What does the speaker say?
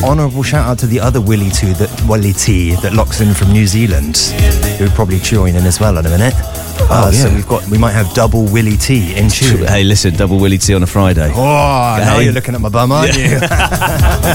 honourable shout out to the other Willie T that locks in from New Zealand, who'll probably join in as well in a minute. So we might have double Willie T in tune. Hey, listen, double Willie T on a Friday. Oh, now you're looking at my bum, aren't you?